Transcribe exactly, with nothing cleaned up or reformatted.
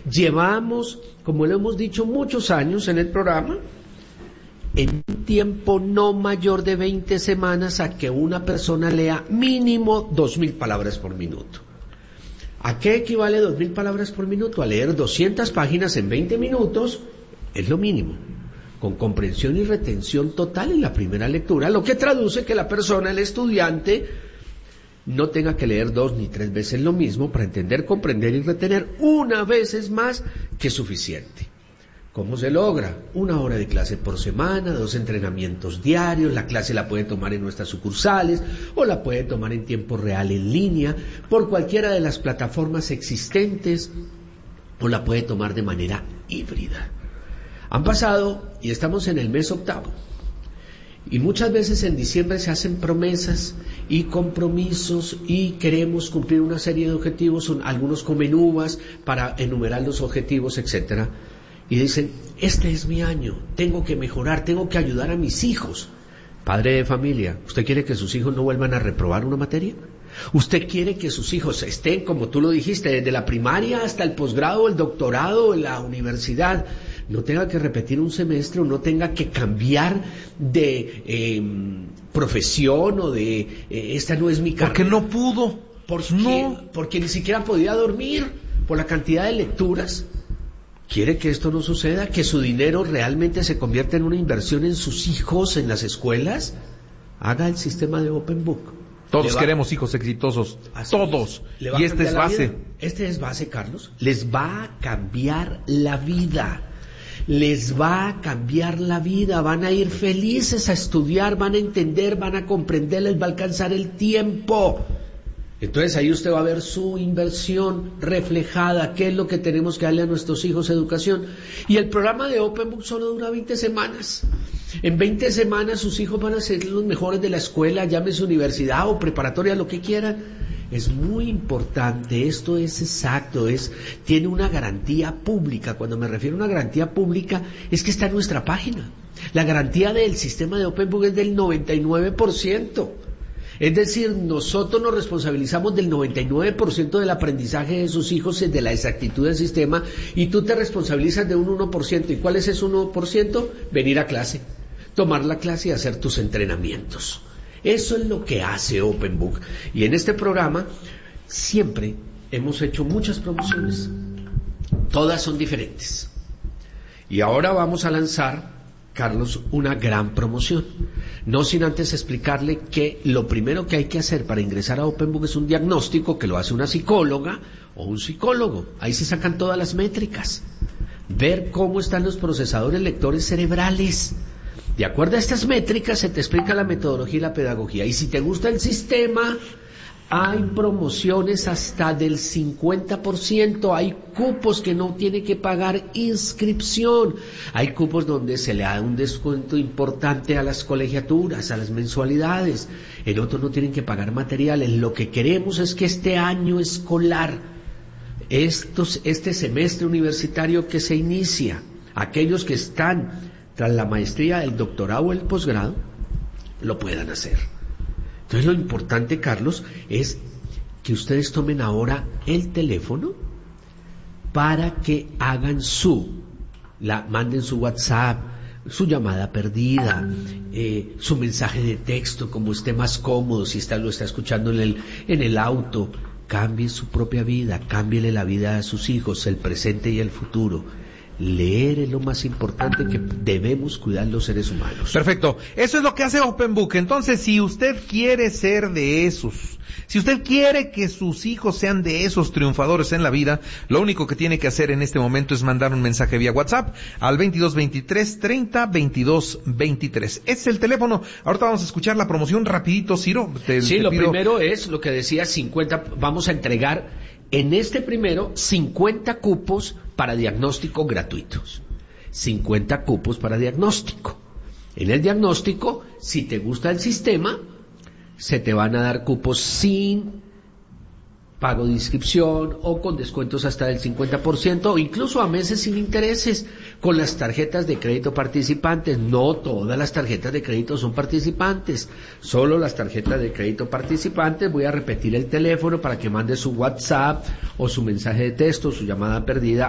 Llevamos, como lo hemos dicho, muchos años en el programa, en un tiempo no mayor de veinte semanas a que una persona lea mínimo dos mil palabras por minuto. ¿A qué equivale dos mil palabras por minuto? A leer doscientas páginas en veinte minutos, es lo mínimo, con comprensión y retención total en la primera lectura, lo que traduce que la persona, el estudiante, no tenga que leer dos ni tres veces lo mismo para entender, comprender y retener. Una vez es más que suficiente. ¿Cómo se logra? Una hora de clase por semana, dos entrenamientos diarios. La clase la puede tomar en nuestras sucursales o la puede tomar en tiempo real en línea, por cualquiera de las plataformas existentes, o la puede tomar de manera híbrida. Han pasado y estamos en el mes octavo. Y muchas veces en diciembre se hacen promesas y compromisos y queremos cumplir una serie de objetivos, son, algunos comen uvas para enumerar los objetivos, etcétera. Y dicen, este es mi año, tengo que mejorar, tengo que ayudar a mis hijos. Padre de familia, ¿usted quiere que sus hijos no vuelvan a reprobar una materia? ¿Usted quiere que sus hijos estén, como tú lo dijiste, desde la primaria hasta el posgrado, el doctorado, la universidad, no tenga que repetir un semestre o no tenga que cambiar de eh, profesión o de eh, esta no es mi carrera? Porque no pudo. Porque, no. porque ni siquiera podía dormir por la cantidad de lecturas. ¿Quiere que esto no suceda? ¿Que su dinero realmente se convierta en una inversión en sus hijos, en las escuelas? Haga el sistema de Open Book. Todos va... queremos hijos exitosos. Así Todos. Es. Y este es base. Este es base, Carlos. Les va a cambiar la vida. Les va a cambiar la vida. Van a ir felices a estudiar, van a entender, van a comprender, les va a alcanzar el tiempo. Entonces ahí usted va a ver su inversión reflejada, qué es lo que tenemos que darle a nuestros hijos, educación. Y el programa de Open Book solo dura veinte semanas. En veinte semanas sus hijos van a ser los mejores de la escuela, llámese universidad o preparatoria, lo que quieran. Es muy importante, esto es exacto, es tiene una garantía pública. Cuando me refiero a una garantía pública, es que está en nuestra página. La garantía del sistema de Open Book es del noventa y nueve por ciento. Es decir, nosotros nos responsabilizamos del noventa y nueve por ciento del aprendizaje de sus hijos, de la exactitud del sistema, y tú te responsabilizas de un uno por ciento. ¿Y cuál es ese uno por ciento? Venir a clase, tomar la clase y hacer tus entrenamientos. Eso es lo que hace Open Book. Y en este programa siempre hemos hecho muchas promociones. Todas son diferentes. Y ahora vamos a lanzar, Carlos, una gran promoción. No sin antes explicarle que lo primero que hay que hacer para ingresar a Open Book es un diagnóstico que lo hace una psicóloga o un psicólogo. Ahí se sacan todas las métricas. Ver cómo están los procesadores lectores cerebrales. De acuerdo a estas métricas se te explica la metodología y la pedagogía. Y si te gusta el sistema, hay promociones hasta del cincuenta por ciento. Hay cupos que no tiene que pagar inscripción. Hay cupos donde se le da un descuento importante a las colegiaturas, a las mensualidades. En otros no tienen que pagar materiales. Lo que queremos es que este año escolar, estos, este semestre universitario que se inicia, aquellos que están tras la maestría, el doctorado o el posgrado, lo puedan hacer. Entonces lo importante, Carlos, es que ustedes tomen ahora el teléfono para que hagan su, la, manden su WhatsApp, su llamada perdida, eh, su mensaje de texto, como esté más cómodo, si está, lo está escuchando en el, en el auto. Cambie su propia vida, cámbiele la vida a sus hijos, el presente y el futuro. Leer es lo más importante que debemos cuidar los seres humanos. Perfecto. Eso es lo que hace Open Book. Entonces, si usted quiere ser de esos, si usted quiere que sus hijos sean de esos triunfadores en la vida, lo único que tiene que hacer en este momento es mandar un mensaje vía WhatsApp al veintidós veintitrés treinta veintidós veintitrés. Ese es el teléfono. Ahorita vamos a escuchar la promoción rapidito, Ciro. Te, sí, te lo pido... primero es lo que decía cincuenta, vamos a entregar en este primero cincuenta cupos para diagnóstico gratuitos. cincuenta cupos para diagnóstico. En el diagnóstico, si te gusta el sistema, se te van a dar cupos sin pago de inscripción o con descuentos hasta del cincuenta por ciento o incluso a meses sin intereses con las tarjetas de crédito participantes. No todas las tarjetas de crédito son participantes, solo las tarjetas de crédito participantes. Voy a repetir el teléfono para que mande su WhatsApp o su mensaje de texto, su llamada perdida